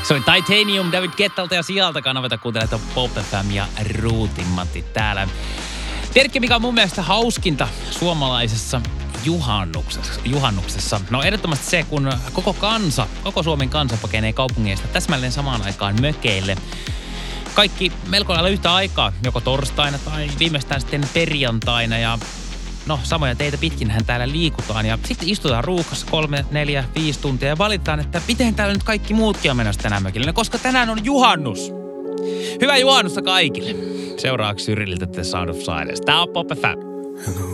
Se oli Titanium David Guettalta ja sieltä kanavalta kuuntelet Pop FM ja Ruutin Matti täällä. Tiedätkö, mikä on mun mielestä hauskinta suomalaisessa juhannuksessa? No ehdottomasti se, kun koko Suomen kansa pakenee kaupungeista täsmälleen samaan aikaan mökeille. Kaikki melko lailla yhtä aikaa, joko torstaina tai viimeistään sitten perjantaina ja no samoja teitä pitkinhän täällä liikutaan ja sitten istutaan ruuhkassa 3, 4, 5 tuntia ja valitaan, että miten täällä nyt kaikki muutkin on menossa tänään mökille. No, koska tänään on juhannus. Hyvää juhannusta kaikille. Seuraavaksi Cyrililtä The Sound of Silence. Tää on Pop FM.